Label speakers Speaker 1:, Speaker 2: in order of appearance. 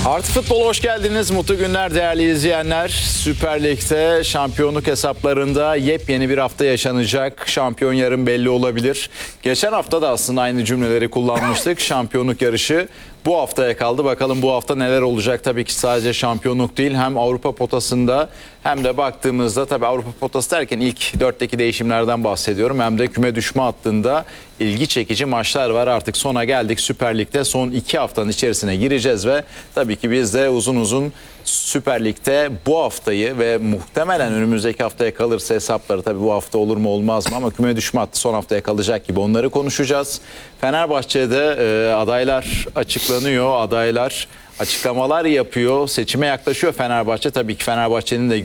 Speaker 1: Artı Futbol'a hoş geldiniz. Mutlu günler değerli izleyenler. Süper Lig'de şampiyonluk hesaplarında yepyeni bir hafta yaşanacak. Şampiyon yarın belli olabilir. Geçen hafta da aslında aynı cümleleri kullanmıştık. Şampiyonluk yarışı bu haftaya kaldı. Bakalım bu hafta neler olacak? Tabii ki sadece şampiyonluk değil, hem Avrupa potasında hem de baktığımızda, tabii Avrupa potası derken ilk dörtteki değişimlerden bahsediyorum. Hem de küme düşme hattında ilgi çekici maçlar var. Artık sona geldik. Süper Lig'de son 2 haftanın içerisine gireceğiz ve tabii ki biz de uzun uzun Süper Lig'de bu haftayı ve muhtemelen önümüzdeki haftaya kalırsa hesapları, tabii bu hafta olur mu olmaz mı, ama küme düşme hattı son haftaya kalacak gibi, onları konuşacağız. Fenerbahçe'de adaylar açıklanıyor. Adaylar açıklamalar yapıyor. Seçime yaklaşıyor Fenerbahçe. Tabii ki Fenerbahçe'nin de